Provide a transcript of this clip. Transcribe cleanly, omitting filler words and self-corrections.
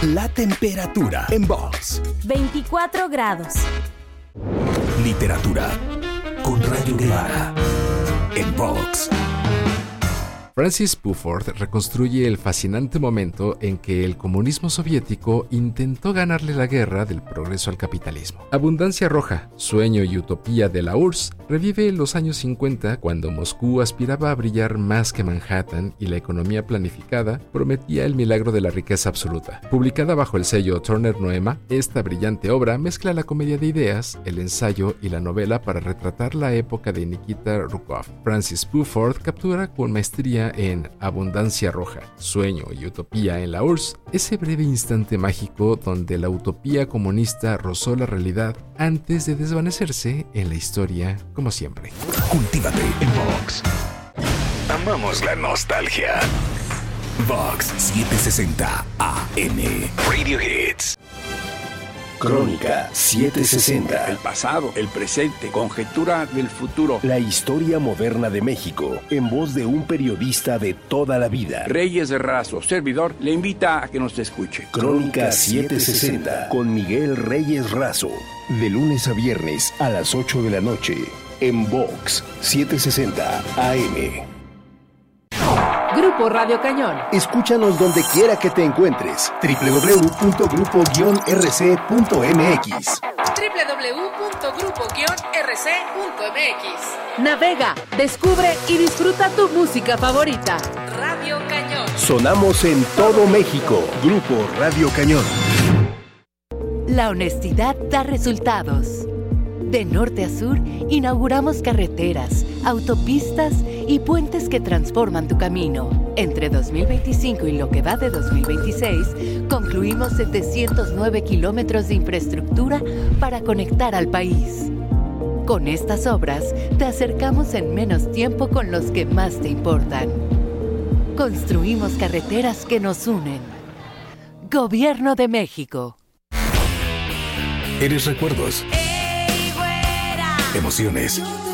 La temperatura en Vox. 24 grados. Literatura con Rayo Guevara en Vox. Francis Buford reconstruye el fascinante momento en que el comunismo soviético intentó ganarle la guerra del progreso al capitalismo. Abundancia Roja, sueño y utopía de la URSS, revive los años 50 cuando Moscú aspiraba a brillar más que Manhattan y la economía planificada prometía el milagro de la riqueza absoluta. Publicada bajo el sello Turner Noema, esta brillante obra mezcla la comedia de ideas, el ensayo y la novela para retratar la época de Nikita Rukov. Francis Buford captura con maestría en Abundancia Roja, sueño y utopía en la URSS, ese breve instante mágico donde la utopía comunista rozó la realidad antes de desvanecerse en la historia como siempre. Cultívate en Vox. Amamos la nostalgia. Vox 760 AM. Radio Hits. Crónica 760. El pasado, el presente, conjetura del futuro. La historia moderna de México, en voz de un periodista de toda la vida. Reyes Razo, servidor, le invita a que nos escuche. Crónica 760 con Miguel Reyes Razo. De lunes a viernes a las 8 de la noche. En Vox 760 AM. Grupo Radio Cañón. Escúchanos donde quiera que te encuentres. www.grupo-rc.mx. www.grupo-rc.mx. Navega, descubre y disfruta tu música favorita. Radio Cañón. Sonamos en todo México. Grupo Radio Cañón. La honestidad da resultados. De norte a sur, inauguramos carreteras, autopistas y puentes que transforman tu camino. Entre 2025 y lo que va de 2026, concluimos 709 kilómetros de infraestructura para conectar al país. Con estas obras, te acercamos en menos tiempo con los que más te importan. Construimos carreteras que nos unen. Gobierno de México. Eres recuerdos. Emociones.